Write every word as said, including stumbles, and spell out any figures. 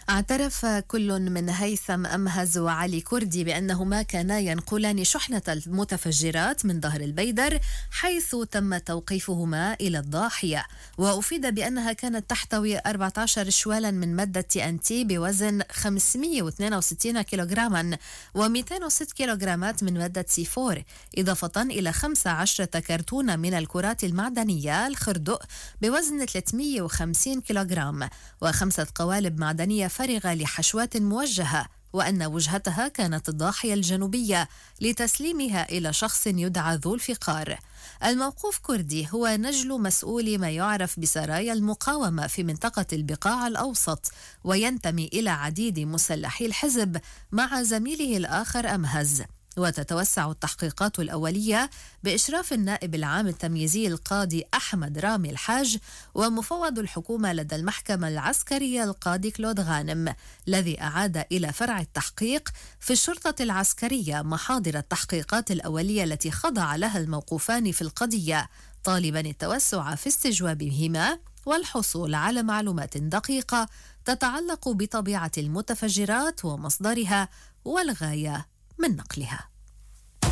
اعترف كل من هيثم أمهز وعلي كردي بأنهما كانا ينقلان شحنة المتفجرات من ظهر البيدر، حيث تم توقيفهما إلى الضاحية. وأفيد بأنها كانت تحتوي أربعة عشر شوالا من مادة تي أن تي بوزن خمسمئة واثنين وستين كيلوغراما و206 كيلوغرامات من مادة سي أربعة، إضافة إلى خمس عشرة كرتونة من الكرات المعدنية الخردق بوزن ثلاثمئة وخمسين كيلوغرام، وخمسة قوالب معدنية فارغة لحشوات موجهة، وأن وجهتها كانت الضاحية الجنوبية لتسليمها إلى شخص يدعى ذو الفقار. الموقوف كردي هو نجل مسؤول ما يعرف بسرايا المقاومة في منطقة البقاع الأوسط، وينتمي إلى عديد مسلحي الحزب مع زميله الآخر أمهز. وتتوسع التحقيقات الأولية بإشراف النائب العام التمييزي القاضي أحمد رامي الحاج ومفوض الحكومة لدى المحكمة العسكرية القاضي كلود غانم، الذي أعاد إلى فرع التحقيق في الشرطة العسكرية محاضر التحقيقات الأولية التي خضع لها الموقوفان في القضية، طالبا التوسع في استجوابهما والحصول على معلومات دقيقة تتعلق بطبيعة المتفجرات ومصدرها والغاية من نقلها.